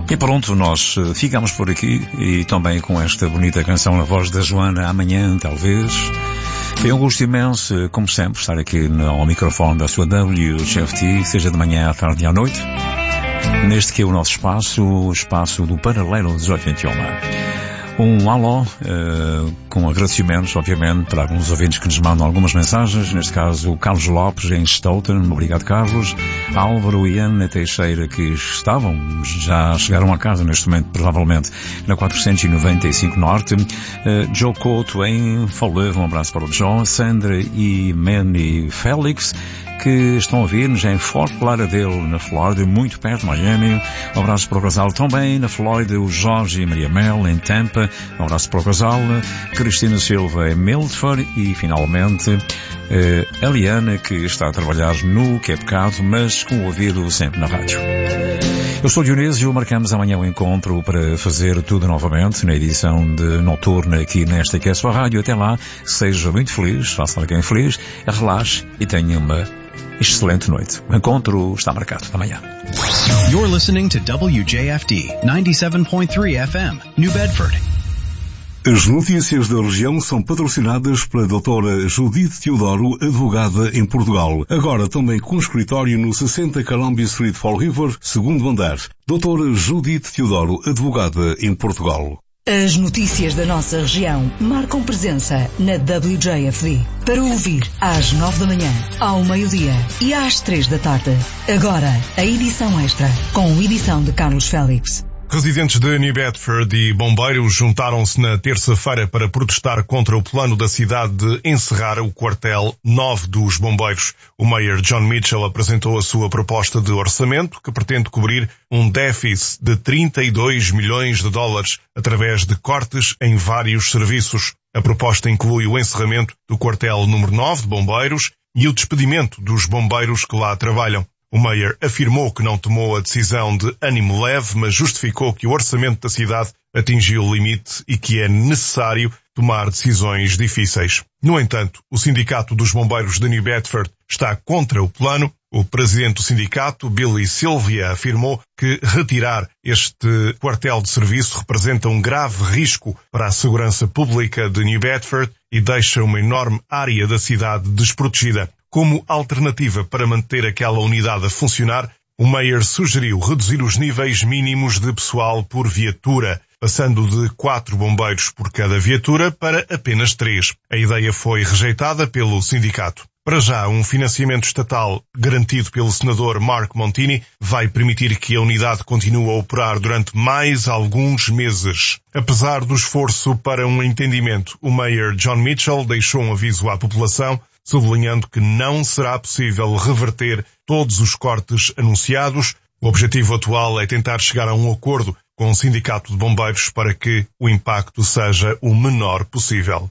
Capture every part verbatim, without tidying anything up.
E pronto, nós ficamos por aqui e também com esta bonita canção na voz da Joana, amanhã talvez. Foi um gosto imenso, como sempre, estar aqui no microfone da sua W J F T, seja de manhã, à tarde e à noite, neste que é o nosso espaço, o espaço do Paralelo dezoito vinte e um. Um alô, uh, com agradecimentos, obviamente, para alguns ouvintes que nos mandam algumas mensagens, neste caso o Carlos Lopes em Stoughton, obrigado Carlos, Álvaro e Ana Teixeira, que estavam, já chegaram a casa neste momento, provavelmente, na quatrocentos e noventa e cinco Norte, uh, Joe Couto em Faleu, um abraço para o Joe, Sandra e Manny Félix, que estão a ouvir-nos em Fort Lauderdale, na Flórida, muito perto de Miami. Um abraço para o casal também na Flórida, o Jorge e Maria Mel em Tampa. Um abraço para o casal, Cristina Silva em Milford e, finalmente, a Eliana, que está a trabalhar no Cape Cod, mas com o ouvido sempre na rádio. Eu sou Dionísio, marcamos amanhã o encontro para fazer tudo novamente na edição de noturna aqui nesta que é a sua rádio. Até lá, seja muito feliz, faça alguém feliz, relaxe e tenha uma excelente noite. O encontro está marcado amanhã. You're listening to W J F D ninety-seven point three F M, New Bedford. As notícias da região são patrocinadas pela doutora Judith Teodoro, advogada em Portugal. Agora também com escritório no sessenta Columbia Street, Fall River, segundo andar. doutora Judith Teodoro, advogada em Portugal. As notícias da nossa região marcam presença na W J F D. Para ouvir às nove da manhã, ao meio-dia e às três da tarde. Agora, a edição extra, com edição de Carlos Félix. Residentes de New Bedford e bombeiros juntaram-se na terça-feira para protestar contra o plano da cidade de encerrar o quartel nove dos bombeiros. O Mayor John Mitchell apresentou a sua proposta de orçamento, que pretende cobrir um déficit de trinta e dois milhões de dólares através de cortes em vários serviços. A proposta inclui o encerramento do quartel número nove de bombeiros e o despedimento dos bombeiros que lá trabalham. O Mayor afirmou que não tomou a decisão de ânimo leve, mas justificou que o orçamento da cidade atingiu o limite e que é necessário tomar decisões difíceis. No entanto, o Sindicato dos Bombeiros de New Bedford está contra o plano. O presidente do sindicato, Billy Sylvia, afirmou que retirar este quartel de serviço representa um grave risco para a segurança pública de New Bedford e deixa uma enorme área da cidade desprotegida. Como alternativa para manter aquela unidade a funcionar, o Mayor sugeriu reduzir os níveis mínimos de pessoal por viatura, passando de quatro bombeiros por cada viatura para apenas três. A ideia foi rejeitada pelo sindicato. Para já, um financiamento estatal garantido pelo senador Mark Montini vai permitir que a unidade continue a operar durante mais alguns meses. Apesar do esforço para um entendimento, o Mayor John Mitchell deixou um aviso à população, sublinhando que não será possível reverter todos os cortes anunciados. O objetivo atual é tentar chegar a um acordo com o Sindicato de Bombeiros para que o impacto seja o menor possível.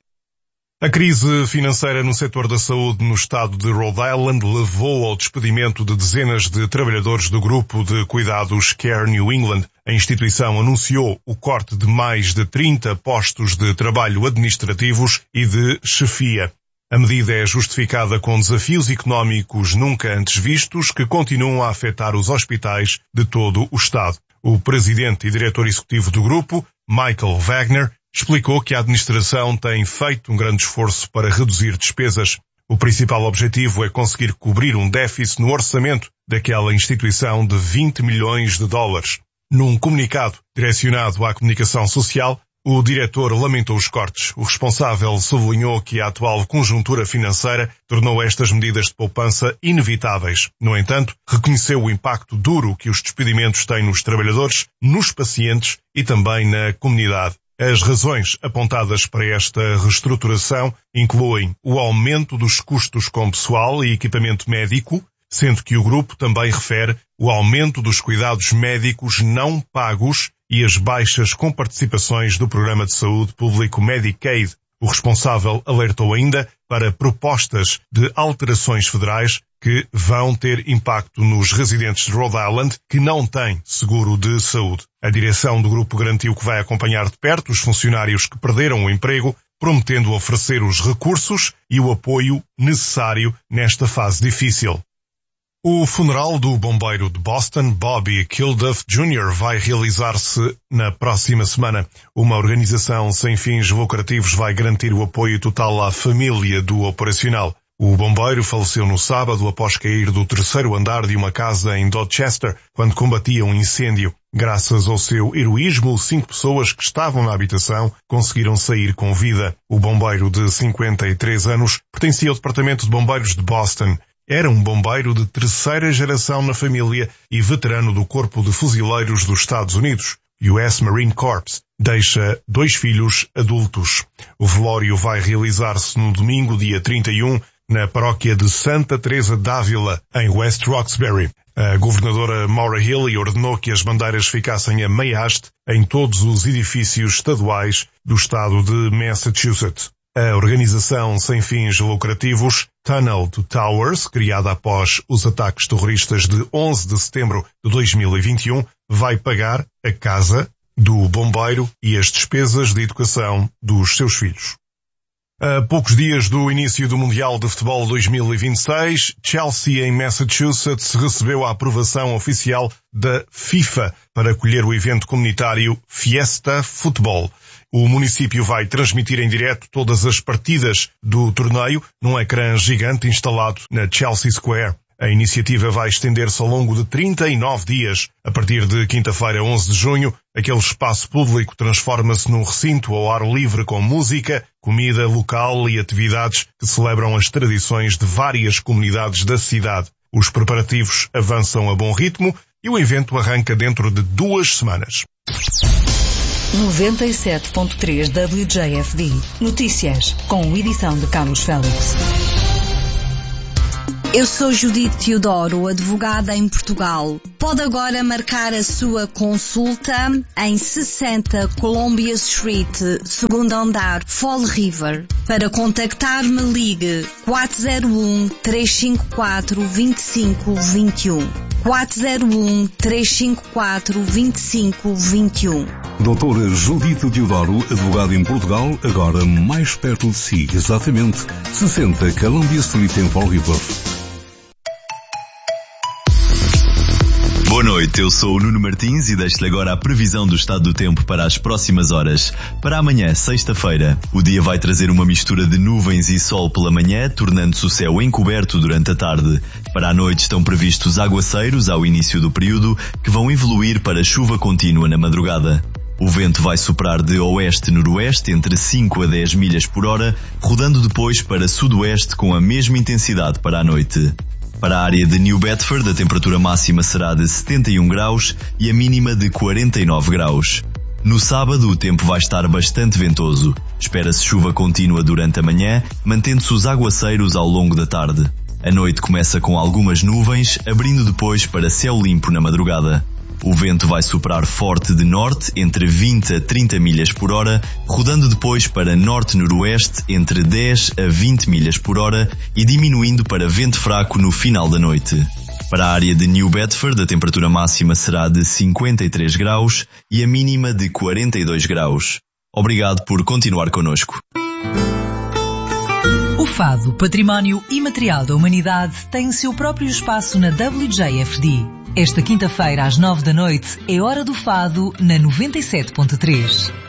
A crise financeira no setor da saúde no estado de Rhode Island levou ao despedimento de dezenas de trabalhadores do grupo de cuidados Care New England. A instituição anunciou o corte de mais de trinta postos de trabalho administrativos e de chefia. A medida é justificada com desafios económicos nunca antes vistos que continuam a afetar os hospitais de todo o estado. O presidente e diretor executivo do grupo, Michael Wagner, explicou que a administração tem feito um grande esforço para reduzir despesas. O principal objetivo é conseguir cobrir um déficit no orçamento daquela instituição de vinte milhões de dólares. Num comunicado direcionado à comunicação social, o diretor lamentou os cortes. O responsável sublinhou que a atual conjuntura financeira tornou estas medidas de poupança inevitáveis. No entanto, reconheceu o impacto duro que os despedimentos têm nos trabalhadores, nos pacientes e também na comunidade. As razões apontadas para esta reestruturação incluem o aumento dos custos com pessoal e equipamento médico, sendo que o grupo também refere o aumento dos cuidados médicos não pagos e as baixas comparticipações do Programa de Saúde Público Medicaid. O responsável alertou ainda para propostas de alterações federais que vão ter impacto nos residentes de Rhode Island que não têm seguro de saúde. A direção do grupo garantiu que vai acompanhar de perto os funcionários que perderam o emprego, prometendo oferecer os recursos e o apoio necessário nesta fase difícil. O funeral do bombeiro de Boston, Bobby Kilduff Júnior, vai realizar-se na próxima semana. Uma organização sem fins lucrativos vai garantir o apoio total à família do operacional. O bombeiro faleceu no sábado após cair do terceiro andar de uma casa em Dorchester, quando combatia um incêndio. Graças ao seu heroísmo, cinco pessoas que estavam na habitação conseguiram sair com vida. O bombeiro de cinquenta e três anos pertencia ao Departamento de Bombeiros de Boston. Era um bombeiro de terceira geração na família e veterano do Corpo de Fuzileiros dos Estados Unidos, U S Marine Corps. Deixa dois filhos adultos. O velório vai realizar-se no domingo, dia trinta e um, na paróquia de Santa Teresa d'Ávila, em West Roxbury. A governadora Maura Healey ordenou que as bandeiras ficassem a meia haste em todos os edifícios estaduais do estado de Massachusetts. A organização sem fins lucrativos Tunnel to Towers, criada após os ataques terroristas de onze de setembro de dois mil e vinte e um, vai pagar a casa do bombeiro e as despesas de educação dos seus filhos. A poucos dias do início do Mundial de Futebol dois mil e vinte e seis, Chelsea, em Massachusetts, recebeu a aprovação oficial da FIFA para acolher o evento comunitário Fiesta Futebol. O município vai transmitir em direto todas as partidas do torneio num ecrã gigante instalado na Chelsea Square. A iniciativa vai estender-se ao longo de trinta e nove dias. A partir de quinta-feira, onze de junho, aquele espaço público transforma-se num recinto ao ar livre com música, comida local e atividades que celebram as tradições de várias comunidades da cidade. Os preparativos avançam a bom ritmo e o evento arranca dentro de duas semanas. noventa e sete ponto três W J F D. Notícias, com edição de Carlos Félix. Eu sou Judite Teodoro, advogada em Portugal. Pode agora marcar a sua consulta em sessenta Columbia Street, segundo andar, Fall River. Para contactar-me, ligue quatro zero um, três cinco quatro, dois cinco dois um. quatro zero um, três cinco quatro, dois cinco dois um. doutora Judite Teodoro, advogada em Portugal, agora mais perto de si, exatamente sessenta Columbia Street em Fall River. Boa noite, eu sou o Nuno Martins e deixo-lhe agora a previsão do estado do tempo para as próximas horas. Para amanhã, sexta-feira, o dia vai trazer uma mistura de nuvens e sol pela manhã, tornando-se o céu encoberto durante a tarde. Para a noite estão previstos aguaceiros ao início do período, que vão evoluir para chuva contínua na madrugada. O vento vai soprar de oeste-noroeste entre cinco a dez milhas por hora, rodando depois para sudoeste com a mesma intensidade para a noite. Para a área de New Bedford, a temperatura máxima será de setenta e um graus e a mínima de quarenta e nove graus. No sábado, o tempo vai estar bastante ventoso. Espera-se chuva contínua durante a manhã, mantendo-se os aguaceiros ao longo da tarde. A noite começa com algumas nuvens, abrindo depois para céu limpo na madrugada. O vento vai soprar forte de norte entre vinte a trinta milhas por hora, rodando depois para norte-noroeste entre dez a vinte milhas por hora e diminuindo para vento fraco no final da noite. Para a área de New Bedford, a temperatura máxima será de cinquenta e três graus e a mínima de quarenta e dois graus. Obrigado por continuar connosco. O Fado, Património Imaterial da Humanidade, tem o seu próprio espaço na W J F D. Esta quinta-feira, às nove da noite, é Hora do Fado, na noventa e sete ponto três.